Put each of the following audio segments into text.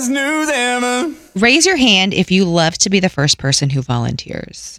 best news ever. Raise your hand if you love to be the first person who volunteers.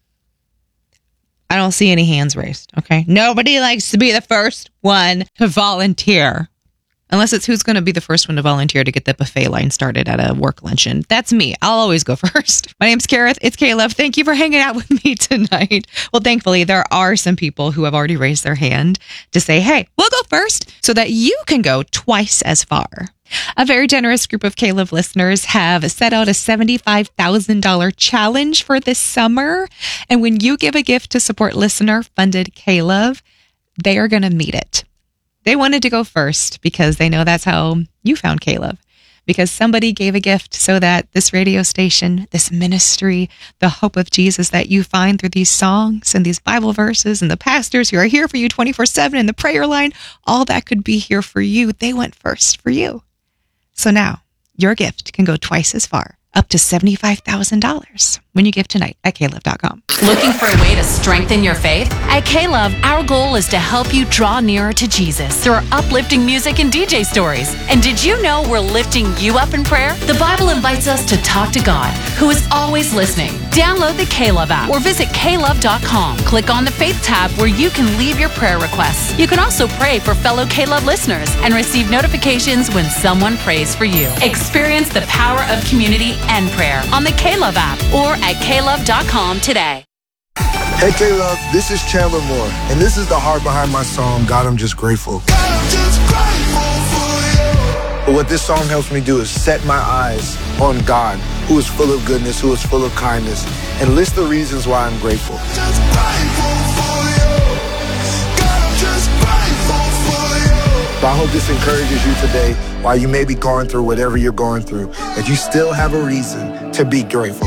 I don't see any hands raised, okay? Nobody likes to be the first one to volunteer. Unless it's who's going to be the first one to volunteer to get the buffet line started at a work luncheon. That's me. I'll always go first. My name's Kareth. It's K-Love. Thank you for hanging out with me tonight. Well, thankfully, there are some people who have already raised their hand to say, hey, we'll go first so that you can go twice as far. A very generous group of K-Love listeners have set out a $75,000 challenge for this summer. And when you give a gift to support listener-funded K-Love, they are going to meet it. They wanted to go first because they know that's how you found K-Love. Because somebody gave a gift so that this radio station, this ministry, the hope of Jesus that you find through these songs and these Bible verses and the pastors who are here for you 24/7 and the prayer line, all that could be here for you. They went first for you. So now your gift can go twice as far, up to $75,000 when you give tonight at klove.com. Looking for a way to strengthen your faith? At K-Love, our goal is to help you draw nearer to Jesus through our uplifting music and DJ stories. And did you know we're lifting you up in prayer? The Bible invites us to talk to God, who is always listening. Download the K-Love app or visit klove.com. Click on the Faith tab where you can leave your prayer requests. You can also pray for fellow K-Love listeners and receive notifications when someone prays for you. Experience the power of community and prayer on the K-Love app or at klove.com today. Hey K-Love, this is Chandler Moore, and this is the heart behind my song, God, I'm Just Grateful. God, I'm just grateful for you. But what this song helps me do is set my eyes on God, who is full of goodness, who is full of kindness, and list the reasons why I'm grateful. Just grateful for you. God, I'm just grateful for you. So I hope this encourages you today, while you may be going through whatever you're going through, that you still have a reason to be grateful.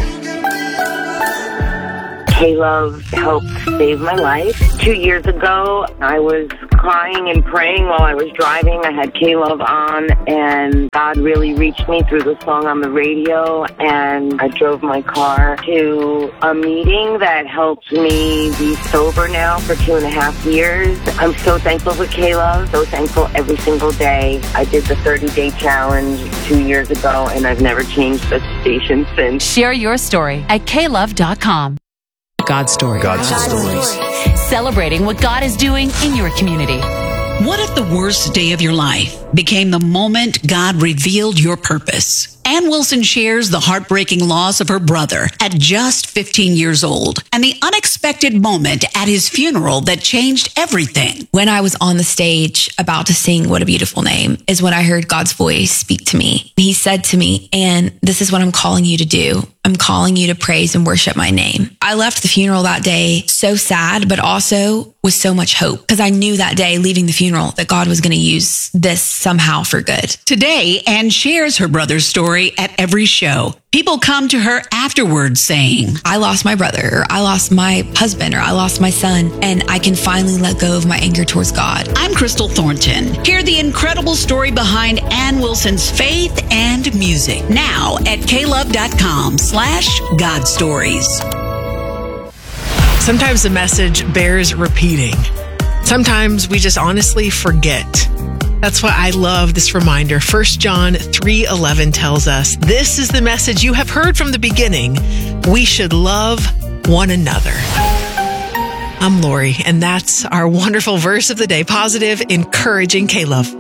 K-Love helped save my life. 2 years ago, I was crying and praying while I was driving. I had K-Love on, and God really reached me through the song on the radio, and I drove my car to a meeting that helped me be sober now for 2.5 years. I'm so thankful for K-Love, so thankful every single day. I did the 30-day challenge 2 years ago, and I've never changed the station since. Share your story at klove.com. God's story. God's stories. Celebrating what God is doing in your community. What if the worst day of your life became the moment God revealed your purpose? Ann Wilson shares the heartbreaking loss of her brother at just 15 years old and the unexpected moment at his funeral that changed everything. When I was on the stage about to sing What a Beautiful Name is when I heard God's voice speak to me. He said to me, Ann, this is what I'm calling you to do. I'm calling you to praise and worship my name. I left the funeral that day so sad, but also with so much hope because I knew that day leaving the funeral that God was going to use this somehow for good. Today, Ann shares her brother's story at every show. People come to her afterwards saying, I lost my brother, or I lost my husband, or I lost my son, and I can finally let go of my anger towards God. I'm Crystal Thornton. Hear the incredible story behind Ann Wilson's faith and music now at klove.com/God Stories. Sometimes the message bears repeating. Sometimes we just honestly forget. That's why I love this reminder. 1 John 3:11 tells us, this is the message you have heard from the beginning. We should love one another. I'm Lori, and that's our wonderful verse of the day. Positive, encouraging K-Love.